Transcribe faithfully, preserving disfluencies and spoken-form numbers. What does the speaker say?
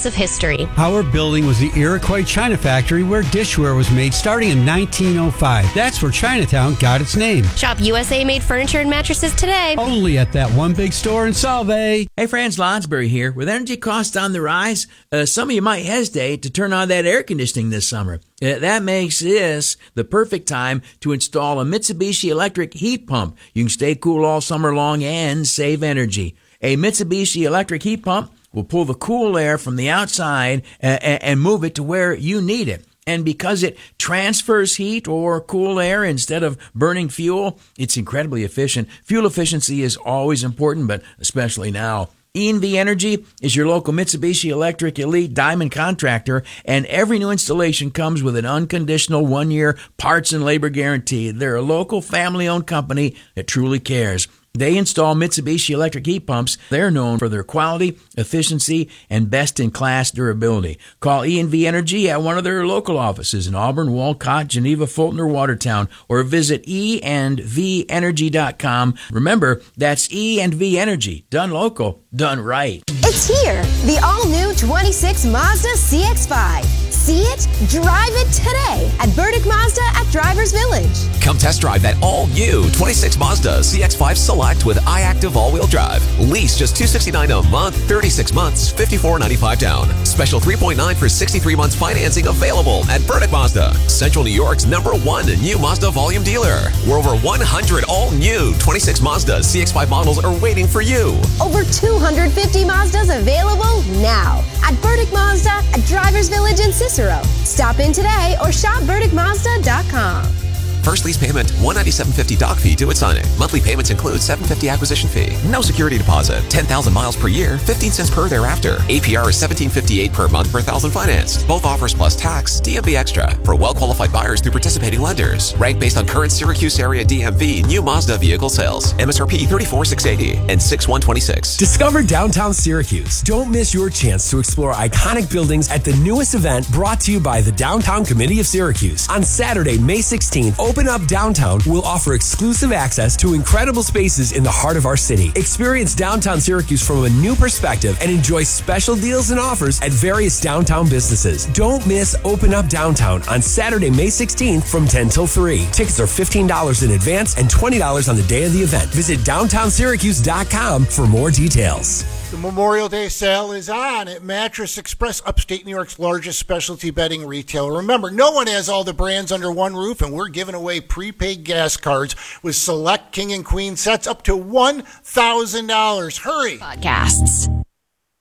of history. Our building was the Iroquois China Factory where dishware was made starting in nineteen oh five. That's where Chinatown got its name. Shop U S A-made furniture and mattresses today. Only at that one big store in Salve. Hey, Franz Lonsberry here. With energy costs on the rise, uh, some of you might hesitate to turn on that air conditioning this summer. Uh, that makes this the perfect time to install a Mitsubishi electric heat pump. You can stay cool all summer long and save energy. A Mitsubishi electric heat pump will pull the cool air from the outside uh, and move it to where you need it. And because it transfers heat or cool air instead of burning fuel, it's incredibly efficient. Fuel efficiency is always important, but especially now. E and V Energy is your local Mitsubishi Electric Elite Diamond contractor, and every new installation comes with an unconditional one-year parts and labor guarantee. They're a local family-owned company that truly cares. They install Mitsubishi electric heat pumps. They're known for their quality, efficiency, and best-in-class durability. Call E and V Energy at one of their local offices in Auburn, Walcott, Geneva, Fulton, or Watertown, or visit e and v energy dot com. Remember, that's E and V Energy. Done local, done right. It's here, the all-new twenty-six Mazda C X five. See it, drive it today at Burdick Mazda at Drivers Village. Come test drive that all-new twenty-six Mazda C X five Select with iActive all-wheel drive. Lease just two hundred sixty-nine dollars a month, thirty-six months, fifty-four ninety-five down. Special three point nine for sixty-three months financing available at Burdick Mazda, Central New York's number one new Mazda volume dealer. Where over one hundred all-new twenty-six Mazda C X five models are waiting for you. Over two hundred fifty Mazdas available now at Burdick Mazda at Drivers Village in Cicero. Stop in today or shop burdick mazda dot com. First lease payment, one hundred ninety-seven dollars and fifty cents doc fee due at signing. Monthly payments include seven hundred fifty dollars acquisition fee. No security deposit. ten thousand miles per year, fifteen cents per thereafter. A P R is seventeen fifty-eight per month per thousand financed. Both offers plus tax, D M V extra. For well-qualified buyers through participating lenders. Ranked based on current Syracuse area D M V new Mazda vehicle sales. M S R P thirty-four thousand six hundred eighty dollars and six thousand one hundred twenty-six dollars. Discover downtown Syracuse. Don't miss your chance to explore iconic buildings at the newest event brought to you by the Downtown Committee of Syracuse. On Saturday, May sixteenth, Open Up Downtown will offer exclusive access to incredible spaces in the heart of our city. Experience downtown Syracuse from a new perspective and enjoy special deals and offers at various downtown businesses. Don't miss Open Up Downtown on Saturday, May sixteenth from ten till three. Tickets are fifteen dollars in advance and twenty dollars on the day of the event. Visit downtown syracuse dot com for more details. The Memorial Day sale is on at Mattress Express, upstate New York's largest specialty bedding retailer. Remember, no one has all the brands under one roof, and we're giving away prepaid gas cards with select king and queen sets up to one thousand dollars. Hurry! Podcasts.